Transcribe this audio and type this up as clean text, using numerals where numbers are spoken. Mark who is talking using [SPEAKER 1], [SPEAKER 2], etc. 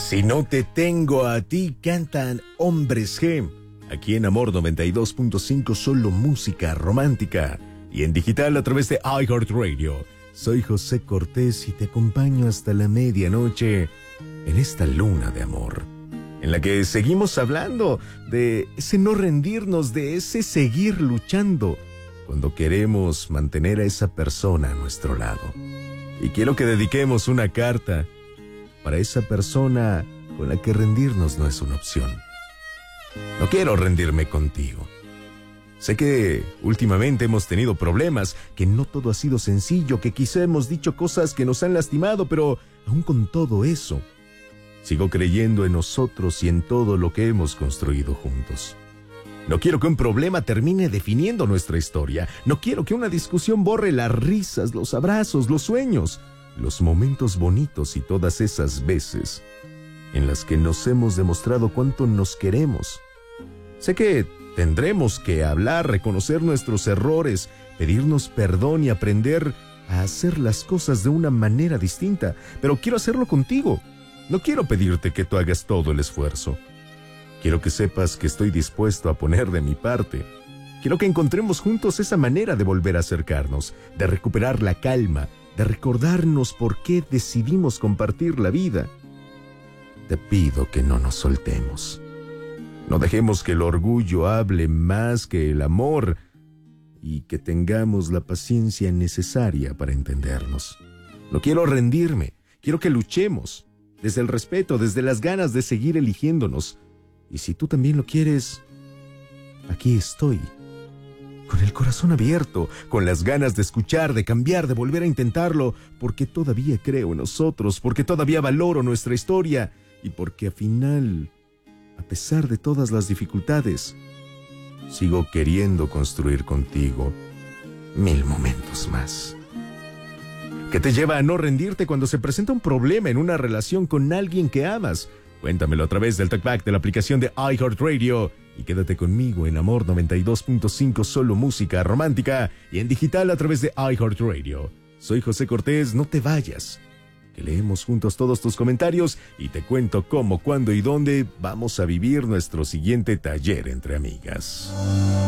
[SPEAKER 1] Si no te tengo a ti, cantan Hombres G. Aquí en Amor 92.5, solo música romántica. Y en digital a través de iHeartRadio. Soy José Cortés y te acompaño hasta la medianoche en esta luna de amor, en la que seguimos hablando de ese no rendirnos, de ese seguir luchando cuando queremos mantener a esa persona a nuestro lado. Y quiero que dediquemos una carta para esa persona con la que rendirnos no es una opción. No quiero rendirme contigo. Sé que últimamente hemos tenido problemas, que no todo ha sido sencillo, que quizá hemos dicho cosas que nos han lastimado, pero aún con todo eso, sigo creyendo en nosotros y en todo lo que hemos construido juntos. No quiero que un problema termine definiendo nuestra historia. No quiero que una discusión borre las risas, los abrazos, los sueños, los momentos bonitos y todas esas veces en las que nos hemos demostrado cuánto nos queremos. Sé que tendremos que hablar, reconocer nuestros errores, pedirnos perdón y aprender a hacer las cosas de una manera distinta, pero quiero hacerlo contigo. No quiero pedirte que tú hagas todo el esfuerzo. Quiero que sepas que estoy dispuesto a poner de mi parte. Quiero que encontremos juntos esa manera de volver a acercarnos, de recuperar la calma, de recordarnos por qué decidimos compartir la vida. Te pido que no nos soltemos. No dejemos que el orgullo hable más que el amor y que tengamos la paciencia necesaria para entendernos. No quiero rendirme, quiero que luchemos, desde el respeto, desde las ganas de seguir eligiéndonos. Y si tú también lo quieres, aquí estoy, con el corazón abierto, con las ganas de escuchar, de cambiar, de volver a intentarlo, porque todavía creo en nosotros, porque todavía valoro nuestra historia y porque al final, a pesar de todas las dificultades, sigo queriendo construir contigo 1000 momentos más. ¿Qué te lleva a no rendirte cuando se presenta un problema en una relación con alguien que amas? Cuéntamelo a través del talkback de la aplicación de iHeartRadio y quédate conmigo en Amor 92.5, solo música romántica, y en digital a través de iHeartRadio. Soy José Cortés, no te vayas, que leemos juntos todos tus comentarios y te cuento cómo, cuándo y dónde vamos a vivir nuestro siguiente taller entre amigas.